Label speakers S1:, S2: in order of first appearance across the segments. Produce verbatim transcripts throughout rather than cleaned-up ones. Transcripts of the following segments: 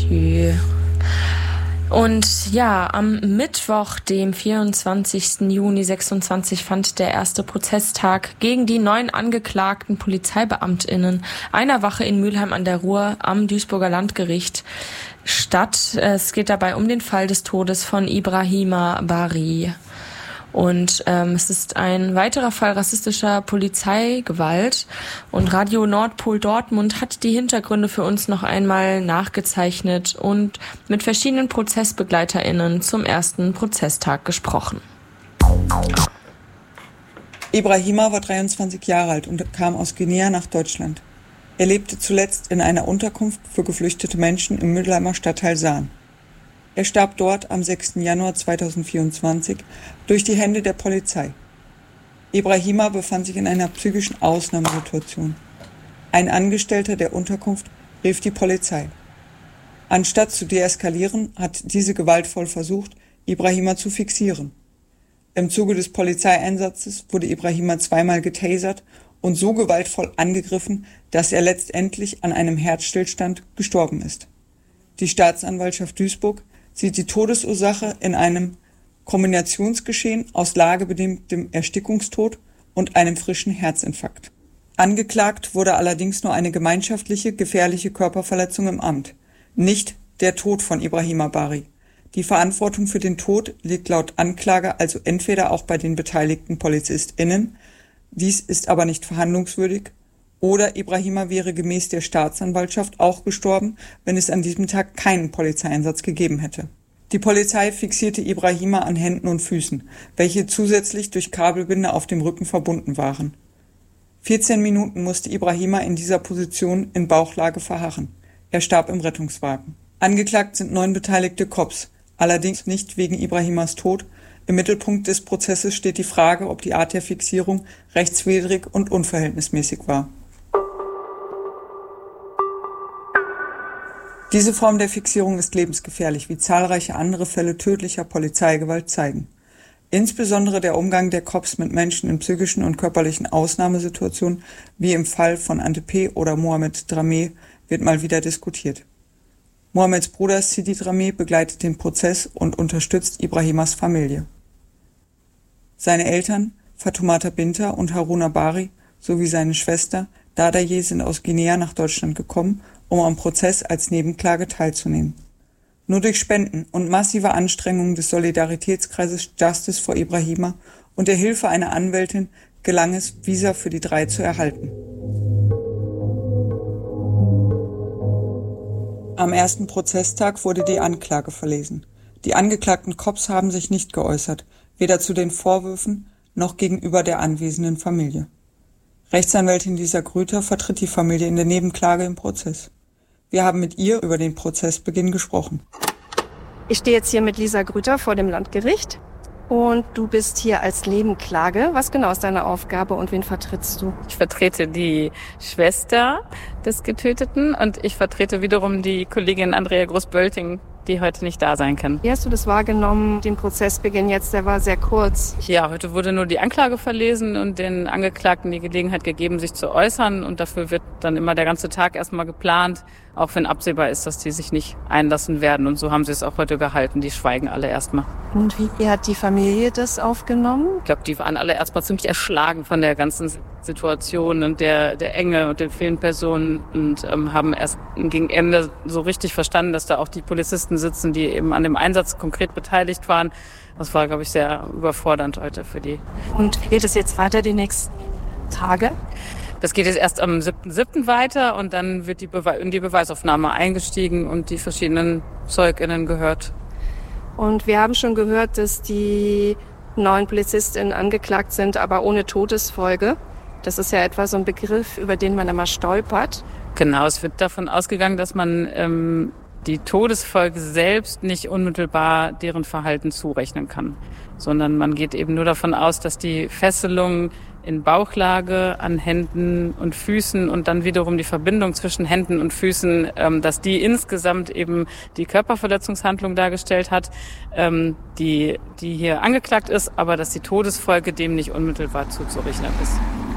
S1: Tschüss. Und ja, am Mittwoch, dem vierundzwanzigsten Juni sechsundzwanzig, fand der erste Prozesstag gegen die neun angeklagten PolizeibeamtInnen einer Wache in Mülheim an der Ruhr am Duisburger Landgericht statt. Es geht dabei um den Fall des Todes von Ibrahima Bari. Und ähm, es ist ein weiterer Fall rassistischer Polizeigewalt. Und Radio Nordpol Dortmund hat die Hintergründe für uns noch einmal nachgezeichnet und mit verschiedenen ProzessbegleiterInnen zum ersten Prozesstag gesprochen.
S2: Ibrahima war dreiundzwanzig Jahre alt und kam aus Guinea nach Deutschland. Er lebte zuletzt in einer Unterkunft für geflüchtete Menschen im Mülheimer Stadtteil Sahn. Er starb dort am sechsten Januar zweitausendvierundzwanzig durch die Hände der Polizei. Ibrahima befand sich in einer psychischen Ausnahmesituation. Ein Angestellter der Unterkunft rief die Polizei. Anstatt zu deeskalieren, hat diese gewaltvoll versucht, Ibrahima zu fixieren. Im Zuge des Polizeieinsatzes wurde Ibrahima zweimal getasert und so gewaltvoll angegriffen, dass er letztendlich an einem Herzstillstand gestorben ist. Die Staatsanwaltschaft Duisburg sieht die Todesursache in einem Kombinationsgeschehen aus lagebedingtem Erstickungstod und einem frischen Herzinfarkt. Angeklagt wurde allerdings nur eine gemeinschaftliche, gefährliche Körperverletzung im Amt, nicht der Tod von Ibrahima Bari. Die Verantwortung für den Tod liegt laut Anklage also entweder auch bei den beteiligten PolizistInnen, dies ist aber nicht verhandlungswürdig, oder Ibrahima wäre gemäß der Staatsanwaltschaft auch gestorben, wenn es an diesem Tag keinen Polizeieinsatz gegeben hätte. Die Polizei fixierte Ibrahima an Händen und Füßen, welche zusätzlich durch Kabelbinde auf dem Rücken verbunden waren. vierzehn Minuten musste Ibrahima in dieser Position in Bauchlage verharren. Er starb im Rettungswagen. Angeklagt sind neun beteiligte Cops, allerdings nicht wegen Ibrahimas Tod. Im Mittelpunkt des Prozesses steht die Frage, ob die Art der Fixierung rechtswidrig und unverhältnismäßig war. Diese Form der Fixierung ist lebensgefährlich, wie zahlreiche andere Fälle tödlicher Polizeigewalt zeigen. Insbesondere der Umgang der Cops mit Menschen in psychischen und körperlichen Ausnahmesituationen, wie im Fall von Ante P. oder Mohamed Dramé, wird mal wieder diskutiert. Mohameds Bruder Sidi Dramé begleitet den Prozess und unterstützt Ibrahimas Familie. Seine Eltern, Fatoumata Binta und Haruna Bari, sowie seine Schwester Dadaye sind aus Guinea nach Deutschland gekommen, um am Prozess als Nebenklage teilzunehmen. Nur durch Spenden und massive Anstrengungen des Solidaritätskreises Justice for Ibrahima und der Hilfe einer Anwältin gelang es, Visa für die drei zu erhalten. Am ersten Prozesstag wurde die Anklage verlesen. Die angeklagten Cops haben sich nicht geäußert, weder zu den Vorwürfen noch gegenüber der anwesenden Familie. Rechtsanwältin Lisa Grüter vertritt die Familie in der Nebenklage im Prozess. Wir haben mit ihr über den Prozessbeginn gesprochen.
S3: Ich stehe jetzt hier mit Lisa Grüter vor dem Landgericht und du bist hier als Nebenklage. Was genau ist deine Aufgabe und wen vertrittst du?
S4: Ich vertrete die Schwester des Getöteten und ich vertrete wiederum die Kollegin Andrea Groß-Bölting, die heute nicht da sein kann.
S3: Wie hast du das wahrgenommen, den Prozessbeginn jetzt? Der war sehr kurz.
S4: Ja, heute wurde nur die Anklage verlesen und den Angeklagten die Gelegenheit gegeben, sich zu äußern. Und dafür wird dann immer der ganze Tag erstmal geplant, auch wenn absehbar ist, dass die sich nicht einlassen werden. Und so haben sie es auch heute gehalten. Die schweigen alle erstmal.
S3: Und wie hat die Familie das aufgenommen?
S4: Ich glaube, die waren alle erstmal ziemlich erschlagen von der ganzen Situation und der, der Enge und den vielen Personen und ähm, haben erst gegen Ende so richtig verstanden, dass da auch die Polizisten sitzen, die eben an dem Einsatz konkret beteiligt waren. Das war, glaube ich, sehr überfordernd heute für die.
S3: Und wie geht es jetzt weiter die nächsten Tage?
S4: Das geht jetzt erst am siebten siebten weiter und dann wird die Bewe- in die Beweisaufnahme eingestiegen und die verschiedenen ZeugInnen gehört.
S3: Und wir haben schon gehört, dass die neun PolizistInnen angeklagt sind, aber ohne Todesfolge. Das ist ja etwa so ein Begriff, über den man immer stolpert.
S4: Genau, es wird davon ausgegangen, dass man ähm, die Todesfolge selbst nicht unmittelbar deren Verhalten zurechnen kann, sondern man geht eben nur davon aus, dass die Fesselung in Bauchlage an Händen und Füßen und dann wiederum die Verbindung zwischen Händen und Füßen, ähm, dass die insgesamt eben die Körperverletzungshandlung dargestellt hat, ähm, die, die hier angeklagt ist, aber dass die Todesfolge dem nicht unmittelbar zuzurechnen ist.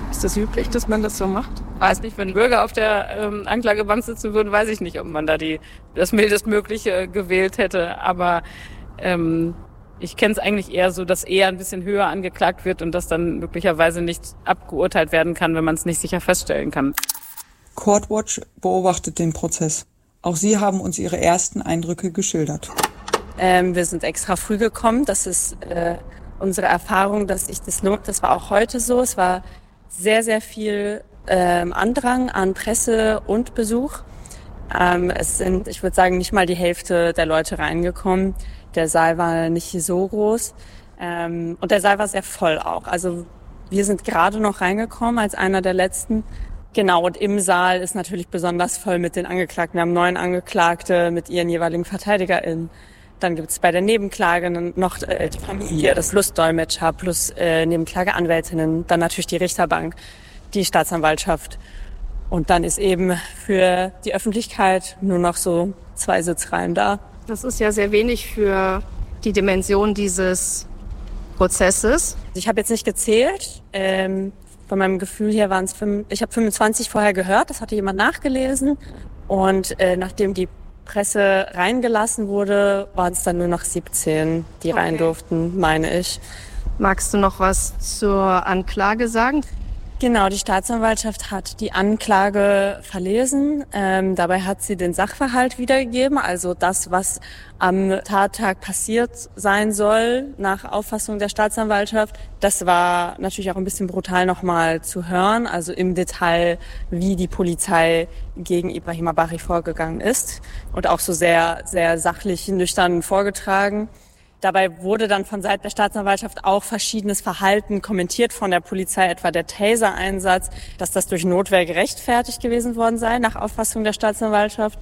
S3: Ist das üblich, dass man das so macht?
S4: Weiß nicht, wenn Bürger auf der ähm, Anklagebank sitzen würden, weiß ich nicht, ob man da die das Mildestmögliche gewählt hätte. Aber ähm, ich kenne es eigentlich eher so, dass eher ein bisschen höher angeklagt wird und dass dann möglicherweise nicht abgeurteilt werden kann, wenn man es nicht sicher feststellen kann.
S2: Courtwatch beobachtet den Prozess. Auch sie haben uns ihre ersten Eindrücke geschildert.
S5: Ähm, wir sind extra früh gekommen. Das ist äh, unsere Erfahrung, dass sich das lohnt. Das war auch heute so. Es war sehr, sehr viel ähm, Andrang an Presse und Besuch. Ähm, es sind, ich würde sagen, nicht mal die Hälfte der Leute reingekommen. Der Saal war nicht so groß. Ähm, und der Saal war sehr voll auch. Also wir sind gerade noch reingekommen als einer der letzten. Genau, und im Saal ist natürlich besonders voll mit den Angeklagten. Wir haben neun Angeklagte mit ihren jeweiligen VerteidigerInnen. Dann gibt es bei der Nebenklage noch äh, die Familie, das Lustdolmetscher plus äh, Nebenklageanwältinnen, dann natürlich die Richterbank, die Staatsanwaltschaft. Und dann ist eben für die Öffentlichkeit nur noch so zwei Sitzreihen da.
S3: Das ist ja sehr wenig für die Dimension dieses Prozesses.
S5: Ich habe jetzt nicht gezählt. Ähm, Von meinem Gefühl her waren es, ich habe fünfundzwanzig vorher gehört, das hatte jemand nachgelesen. Und äh, nachdem die Presse reingelassen wurde, waren es dann nur noch siebzehn, die okay. rein durften, meine ich.
S3: Magst du noch was zur Anklage sagen?
S5: Genau, die Staatsanwaltschaft hat die Anklage verlesen. Ähm, dabei hat sie den Sachverhalt wiedergegeben, also das, was am Tattag passiert sein soll, nach Auffassung der Staatsanwaltschaft. Das war natürlich auch ein bisschen brutal nochmal zu hören, also im Detail, wie die Polizei gegen Ibrahima Bari vorgegangen ist und auch so sehr, sehr sachlich, nüchtern vorgetragen. Dabei wurde dann von Seiten der Staatsanwaltschaft auch verschiedenes Verhalten kommentiert von der Polizei, etwa der Taser-Einsatz, dass das durch Notwehr gerechtfertigt gewesen worden sei, nach Auffassung der Staatsanwaltschaft.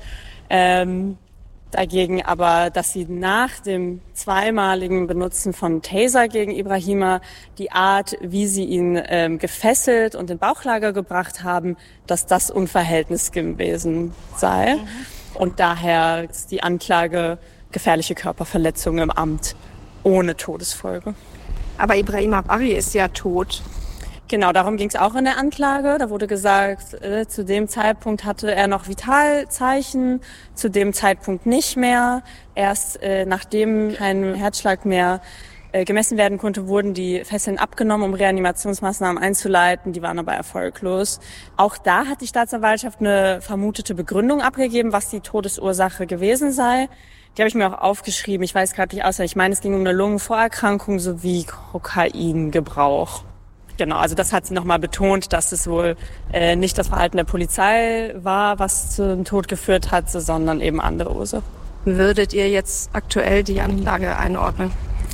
S5: Ähm, dagegen aber, dass sie nach dem zweimaligen Benutzen von Taser gegen Ibrahima die Art, wie sie ihn ähm, gefesselt und in Bauchlage gebracht haben, dass das unverhältnismäßig gewesen sei. Mhm. Und daher ist die Anklage gefährliche Körperverletzung im Amt ohne Todesfolge.
S3: Aber Ibrahima Bari ist ja tot.
S5: Genau, darum ging es auch in der Anklage. Da wurde gesagt, äh, zu dem Zeitpunkt hatte er noch Vitalzeichen, zu dem Zeitpunkt nicht mehr. Erst äh, nachdem kein Herzschlag mehr äh, gemessen werden konnte, wurden die Fesseln abgenommen, um Reanimationsmaßnahmen einzuleiten. Die waren aber erfolglos. Auch da hat die Staatsanwaltschaft eine vermutete Begründung abgegeben, was die Todesursache gewesen sei. Die habe ich mir auch aufgeschrieben. Ich weiß gerade nicht auswendig. Ich meine, es ging um eine Lungenvorerkrankung sowie Kokaingebrauch. Genau, also das hat sie nochmal betont, dass es wohl äh, nicht das Verhalten der Polizei war, was zum Tod geführt hat, sondern eben andere Ursachen.
S3: Würdet ihr jetzt aktuell die Anklage einordnen?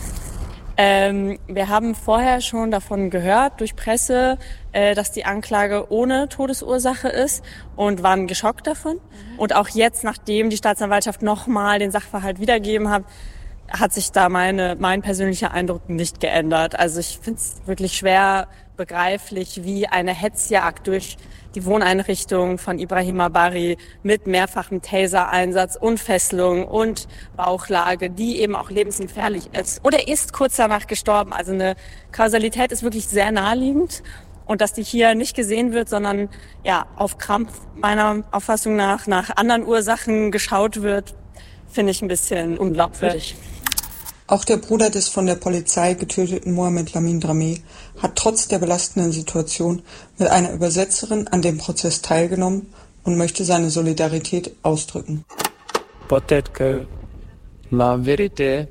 S5: Ähm, wir haben vorher schon davon gehört, durch Presse, äh, dass die Anklage ohne Todesursache ist und waren geschockt davon. Mhm. Und auch jetzt, nachdem die Staatsanwaltschaft nochmal den Sachverhalt wiedergegeben hat, hat sich da meine, mein persönlicher Eindruck nicht geändert. Also ich finde es wirklich schwer begreiflich, wie eine Hetzjagd durch die Wohneinrichtung von Ibrahima Bari mit mehrfachem Taser-Einsatz und Fesselung und Bauchlage, die eben auch lebensgefährlich ist. Und er ist kurz danach gestorben. Also eine Kausalität ist wirklich sehr naheliegend. Und dass die hier nicht gesehen wird, sondern ja auf Krampf meiner Auffassung nach nach anderen Ursachen geschaut wird, finde ich ein bisschen unglaubwürdig.
S2: Auch der Bruder des von der Polizei getöteten Mohamed Lamin Dramé hat trotz der belastenden Situation mit einer Übersetzerin an dem Prozess teilgenommen und möchte seine Solidarität ausdrücken.
S6: Peut-être que la vérité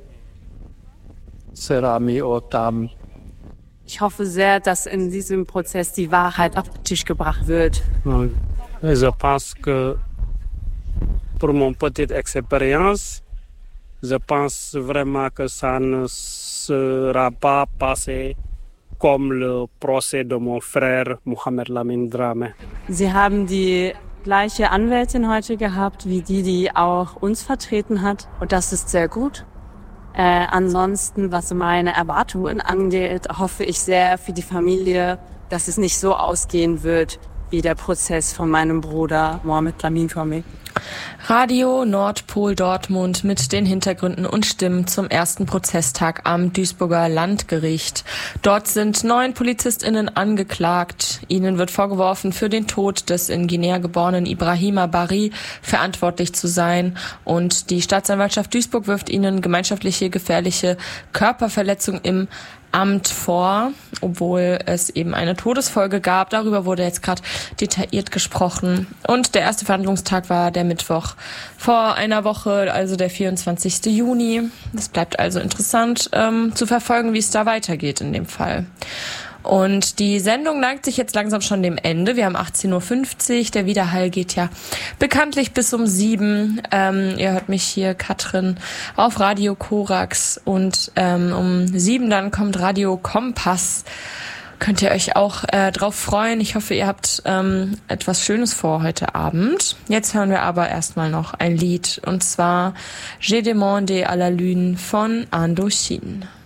S6: sera mise au table.
S7: Ich hoffe sehr, dass in diesem Prozess die Wahrheit auf den Tisch gebracht wird.
S6: Je pense que pour mon petite expérience, je pense vraiment que ça ne sera pas passé comme le procès de mon frère Mohamed Lamin Dramé.
S7: Sie haben die gleiche Anwältin heute gehabt, wie die, die auch uns vertreten hat. Und das ist sehr gut. Äh, ansonsten, was meine Erwartungen angeht, hoffe ich sehr für die Familie, dass es nicht so ausgehen wird wie der Prozess von meinem Bruder Mohamed Lamin Dramé.
S1: Radio Nordpol Dortmund mit den Hintergründen und Stimmen zum ersten Prozesstag am Duisburger Landgericht. Dort sind neun PolizistInnen angeklagt. Ihnen wird vorgeworfen, für den Tod des in Guinea geborenen Ibrahima Bari verantwortlich zu sein. Und die Staatsanwaltschaft Duisburg wirft ihnen gemeinschaftliche gefährliche Körperverletzung im Amt vor, obwohl es eben eine Todesfolge gab. Darüber wurde jetzt gerade detailliert gesprochen. Und der erste Verhandlungstag war der Mittwoch vor einer Woche, also der vierundzwanzigsten Juni. Es bleibt also interessant ähm, zu verfolgen, wie es da weitergeht in dem Fall. Und die Sendung neigt sich jetzt langsam schon dem Ende. Wir haben achtzehn Uhr fünfzig. Der Widerhall geht ja bekanntlich bis um sieben. Ähm, ihr hört mich hier, Katrin, auf Radio Korax. Und ähm, um sieben dann kommt Radio Kompass. Könnt ihr euch auch äh, drauf freuen. Ich hoffe, ihr habt ähm, etwas Schönes vor heute Abend. Jetzt hören wir aber erstmal noch ein Lied. Und zwar J'ai demandé à la lune von Indochine.